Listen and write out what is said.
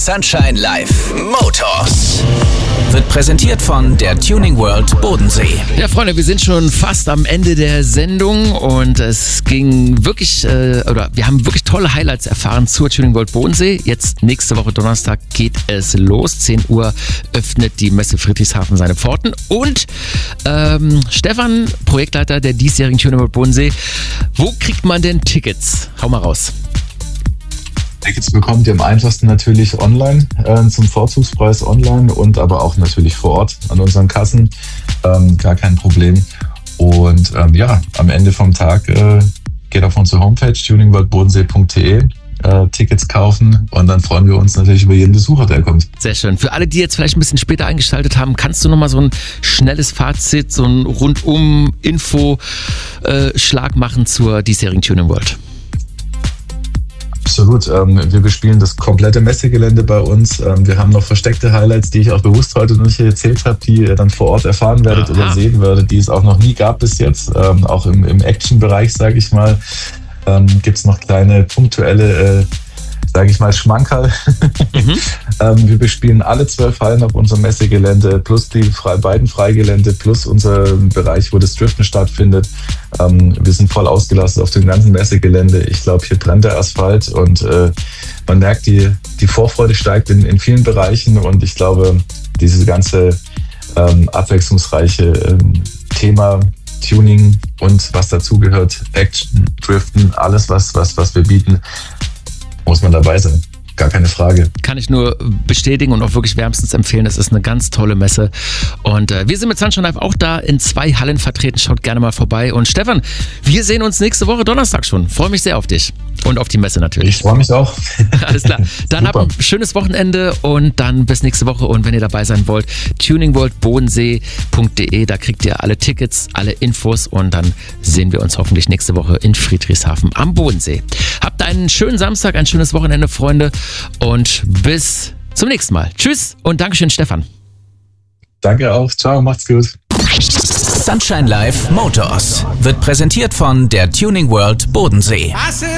Sunshine Live Motors wird präsentiert von der Tuning World Bodensee. Ja, Freunde, wir sind schon fast am Ende der Sendung und es ging wirklich, wir haben wirklich tolle Highlights erfahren zur Tuning World Bodensee. Jetzt nächste Woche Donnerstag geht es los. 10 Uhr öffnet die Messe Friedrichshafen seine Pforten. Und Stefan, Projektleiter der diesjährigen Tuning World Bodensee, wo kriegt man denn Tickets? Hau mal raus. Tickets bekommt ihr am einfachsten natürlich online, zum Vorzugspreis online und aber auch natürlich vor Ort an unseren Kassen. Gar kein Problem. Und am Ende vom Tag geht auf unsere Homepage tuningworldbodensee.de, Tickets kaufen und dann freuen wir uns natürlich über jeden Besucher, der kommt. Sehr schön. Für alle, die jetzt vielleicht ein bisschen später eingeschaltet haben, kannst du nochmal so ein schnelles Fazit, so ein Rundum-Info-Schlag machen zur diesjährigen Tuning World? Absolut. Wir bespielen das komplette Messegelände bei uns. Wir haben noch versteckte Highlights, die ich auch bewusst heute noch nicht erzählt habe, die ihr dann vor Ort erfahren werdet oder sehen werdet, die es auch noch nie gab bis jetzt. Auch im Action-Bereich, sage ich mal, gibt es noch kleine punktuelle Schmankerl. Wir bespielen alle 12 Hallen auf unserem Messegelände plus die beiden Freigelände plus unser Bereich, wo das Driften stattfindet. Wir sind voll ausgelastet auf dem ganzen Messegelände. Ich glaube, hier brennt der Asphalt und man merkt, die Vorfreude steigt in vielen Bereichen und ich glaube, dieses ganze abwechslungsreiche Thema Tuning und was dazugehört, Action, Driften, alles was wir bieten, muss man dabei sein. Gar keine Frage. Kann ich nur bestätigen und auch wirklich wärmstens empfehlen. Das ist eine ganz tolle Messe. Und wir sind mit Sunshine Live auch da in 2 Hallen vertreten. Schaut gerne mal vorbei. Und Stefan, wir sehen uns nächste Woche Donnerstag schon. Freue mich sehr auf dich. Und auf die Messe natürlich. Ich freue mich auch. Alles klar. Dann habt ein schönes Wochenende und dann bis nächste Woche. Und wenn ihr dabei sein wollt, tuningworldbodensee.de, da kriegt ihr alle Tickets, alle Infos und dann sehen wir uns hoffentlich nächste Woche in Friedrichshafen am Bodensee. Habt einen schönen Samstag, ein schönes Wochenende, Freunde. Und bis zum nächsten Mal. Tschüss und Dankeschön, Stefan. Danke auch. Ciao, macht's gut. Sunshine Live Motors wird präsentiert von der Tuning World Bodensee.